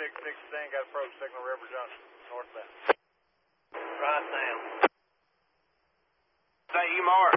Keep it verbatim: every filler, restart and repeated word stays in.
six sixteen, got approach signal River Junction, northbound. Right now. Say, you Mark.